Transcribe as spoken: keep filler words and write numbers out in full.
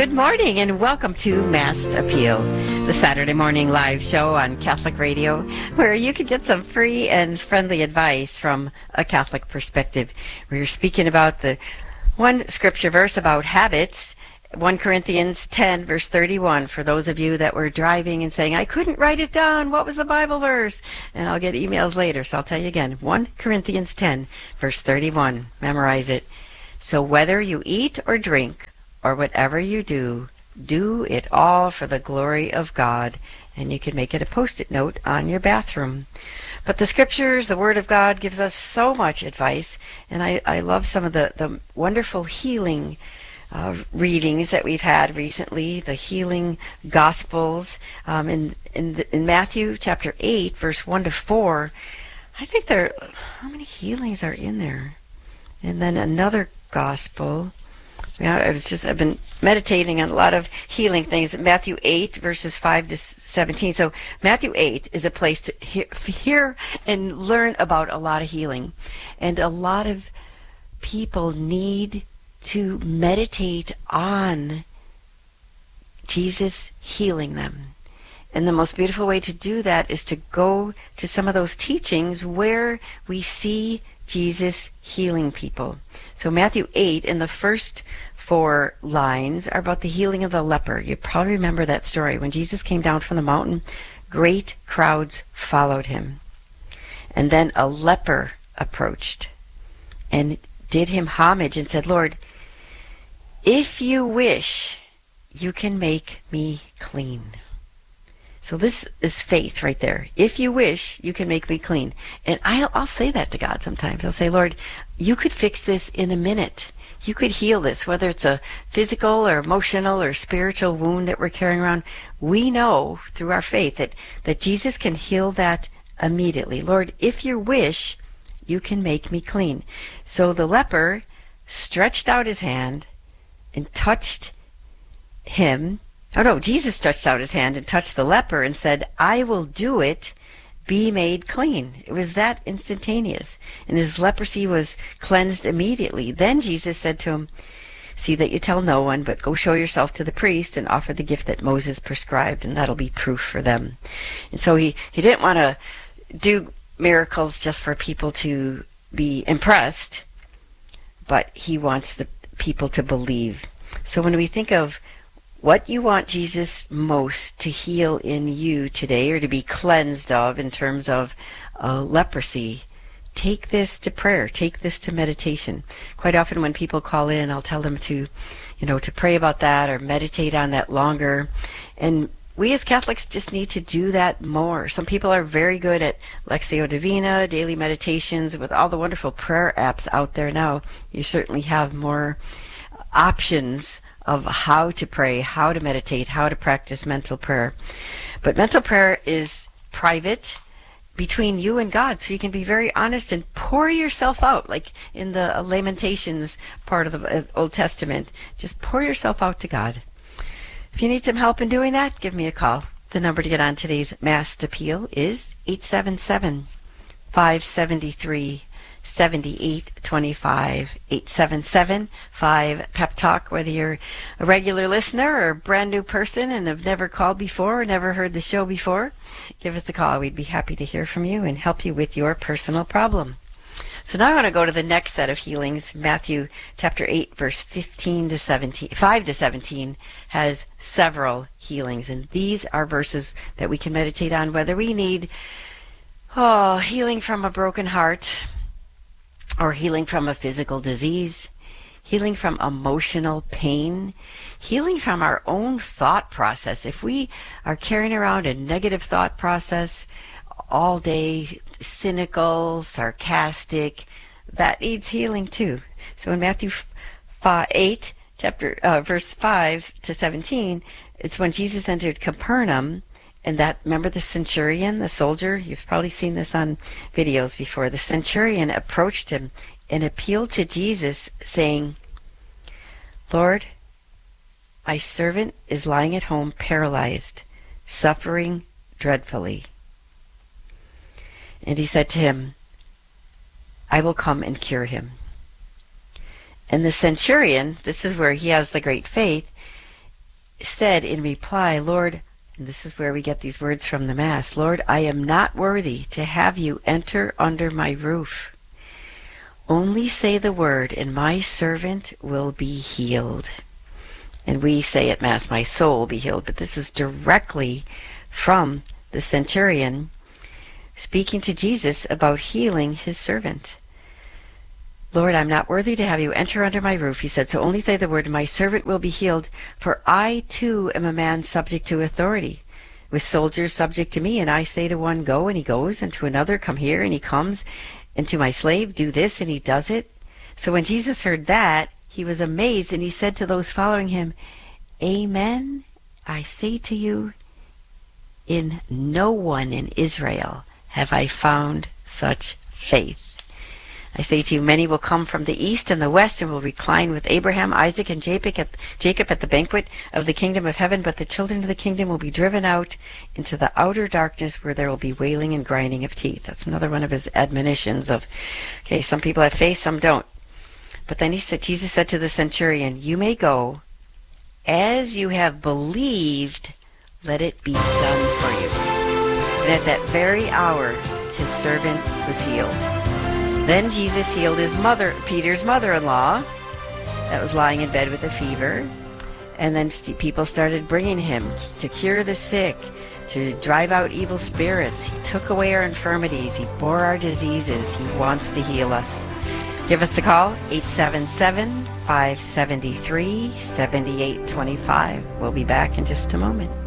Good morning and welcome to Mass Appeal, the Saturday morning live show on Catholic Radio, where you can get some free and friendly advice from a Catholic perspective. We're speaking about the one scripture verse about habits, First Corinthians ten, verse thirty-one, for those of you that were driving and saying, I couldn't write it down, what was the Bible verse? And I'll get emails later, so I'll tell you again. First Corinthians ten, verse thirty-one. Memorize it. So whether you eat or drink, or whatever you do, do it all for the glory of God. And you can make it a post-it note on your bathroom. But the scriptures, the Word of God, gives us so much advice. And I, I love some of the, the wonderful healing uh, readings that we've had recently, the healing Gospels. Um, in, in, the, in Matthew chapter eight, verse one to four, I think there, how many healings are in there? And then another Gospel. Yeah, I was just, I've been meditating on a lot of healing things. Matthew eight, verses five to seventeen. So Matthew eight is a place to hear, hear and learn about a lot of healing. And a lot of people need to meditate on Jesus healing them. And the most beautiful way to do that is to go to some of those teachings where we see Jesus healing people. So Matthew eight, in the first four lines, are about the healing of the leper. You probably remember that story. When Jesus came down from the mountain, great crowds followed him. And then a leper approached and did him homage and said, Lord, if you wish, you can make me clean. So this is faith right there. If you wish, you can make me clean. And I'll, I'll say that to God sometimes. I'll say, Lord, you could fix this in a minute. You could heal this, whether it's a physical or emotional or spiritual wound that we're carrying around. We know through our faith that, that Jesus can heal that immediately. Lord, if you wish, you can make me clean. So the leper stretched out his hand and touched him. Oh no, Jesus stretched out his hand and touched the leper and said, I will do it, be made clean. It was that instantaneous. And his leprosy was cleansed immediately. Then Jesus said to him, see that you tell no one, but go show yourself to the priest and offer the gift that Moses prescribed, and that'll be proof for them. And so he, he didn't want to do miracles just for people to be impressed, but he wants the people to believe. So when we think of what you want Jesus most to heal in you today, or to be cleansed of in terms of uh, leprosy, take this to prayer, take this to meditation. Quite often when people call in, I'll tell them to, you know, to pray about that or meditate on that longer. And we as Catholics just need to do that more. Some people are very good at Lectio Divina, daily meditations. With all the wonderful prayer apps out there now, you certainly have more options of how to pray, how to meditate, how to practice mental prayer. But mental prayer is private between you and God, so you can be very honest and pour yourself out, like in the Lamentations part of the Old Testament. Just pour yourself out to God. If you need some help in doing that, give me a call. The number to get on today's Mass Appeal is eight seven seven, five seven three, seventy-eight twenty-five, eight seven seven, five Pep Talk. Whether you're a regular listener or a brand new person and have never called before or never heard the show before, give us a call. We'd be happy to hear from you and help you with your personal problem. So now I want to go to the next set of healings. Matthew chapter eight, verse fifteen to seventeen, five to seventeen has several healings, and these are verses that we can meditate on, whether we need oh healing from a broken heart, or healing from a physical disease, healing from emotional pain, healing from our own thought process. If we are carrying around a negative thought process all day, cynical, sarcastic, that needs healing too. So in Matthew eight, chapter uh, verse five to seventeen, it's when Jesus entered Capernaum. And that, remember the centurion, the soldier? You've probably seen this on videos before. The centurion approached him and appealed to Jesus, saying, Lord, my servant is lying at home paralyzed, suffering dreadfully. And he said to him, I will come and cure him. And the centurion, this is where he has the great faith, said in reply, Lord, and this is where we get these words from the Mass, Lord, I am not worthy to have you enter under my roof. Only say the word, and my servant will be healed. And we say at Mass, my soul will be healed, but this is directly from the centurion speaking to Jesus about healing his servant. Lord, I'm not worthy to have you enter under my roof, he said, so only say the word, and my servant will be healed, for I too am a man subject to authority, with soldiers subject to me, and I say to one, go, and he goes, and to another, come here, and he comes, and to my slave, do this, and he does it. So when Jesus heard that, he was amazed, and he said to those following him, Amen, I say to you, in no one in Israel have I found such faith. I say to you, many will come from the east and the west and will recline with Abraham, Isaac, and Jacob at, Jacob at the banquet of the kingdom of heaven, but the children of the kingdom will be driven out into the outer darkness where there will be wailing and grinding of teeth. That's another one of his admonitions of, okay, some people have faith, some don't. But then he said, Jesus said to the centurion, you may go, as you have believed, let it be done for you. And at that very hour, his servant was healed. Then Jesus healed his mother, Peter's mother-in-law, that was lying in bed with a fever. And then st- people started bringing him to cure the sick, to drive out evil spirits. He took away our infirmities. He bore our diseases. He wants to heal us. Give us a call, eight seven seven, five seven three, seven eight two five. We'll be back in just a moment.